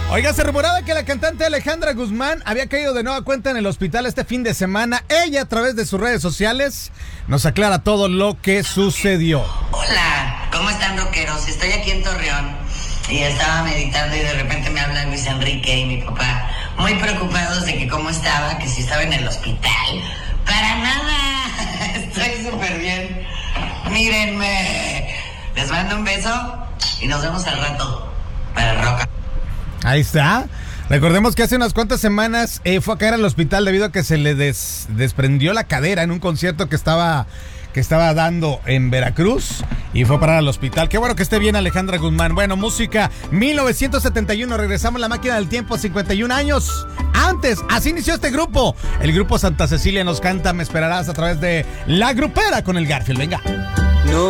Oiga, se rumoraba que la cantante Alejandra Guzmán había caído de nueva cuenta en el hospital este fin de semana. Ella, a través de sus redes sociales, nos aclara todo lo que sucedió. Hola, ¿cómo están, rockeros? Estoy aquí en Torreón y estaba meditando y de repente me habla Luis Enrique y mi papá, muy preocupados de que cómo estaba, que si estaba en el hospital. ¡Para nada! Estoy súper bien. Mírenme. Les mando un beso y nos vemos al rato para Roca. Ahí está. Recordemos que hace unas cuantas semanas fue a caer al hospital debido a que se le desprendió la cadera en un concierto que estaba dando en Veracruz y fue a parar al hospital. Qué bueno que esté bien Alejandra Guzmán. Bueno, música 1971, regresamos a la máquina del tiempo, 51 años antes. Así inició este grupo. El grupo Santa Cecilia nos canta Me Esperarás a través de La Grupera con el Garfield. Venga.